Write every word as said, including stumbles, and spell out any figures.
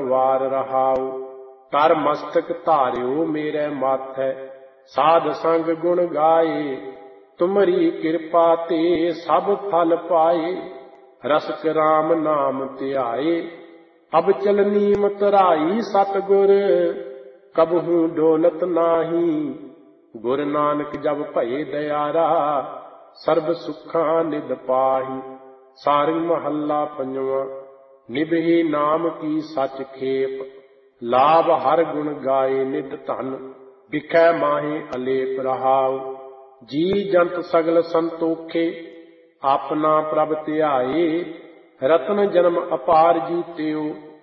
ਦਰਬਾਰ ਰਹਾਉ। ਕਰ ਮਸਤਕ ਧਾਰਿਓ ਮੇਰੇ ਮਾਥੈ, ਸਾਧ ਸੰਗ ਗੁਣ ਗਾਏ। ਤੁਮਰੀ ਕਿਰਪਾ ਤੇ ਸਭ ਫਲ ਪਾਏ, ਰਸਕ ਰਾਮ ਨਾਮ ਧਿਆਏ। ਅਬ ਚਲਨੀ ਮਤਰਾਈ ਸਤਿਗੁਰ, ਕਬਹੂ ਡੋਲਤ ਨਾਹੀ। ਗੁਰ ਨਾਨਕ ਜਬ ਭਏ ਦਇਆਰਾ, ਸਰਬ ਸੁੱਖਾਂ ਨਿਧ ਪਾਹੀ। ਸਾਰੰਗ ਮਹੱਲਾ ਪੰਜਵਾਂ। ਨਿਭੇ ਨਾਮ ਕੀ ਸਚ ਖੇਪ, ਲਾਭ ਹਰ ਗੁਣ ਗਾਏ ਨਿਧ ਧਨ। ਬਿਖੈ ਮਾਹੇ ਅਲੇਪ ਰਹਾਉ, ਜੀ ਜੰਤ ਸਗਲ ਸੰਤੋਖੇ। ਆਪਣਾ ਪ੍ਰਭ ਧਿਆਏ, ਰਤਨ ਜਨਮ ਅਪਾਰ ਜੀਤਿਓ।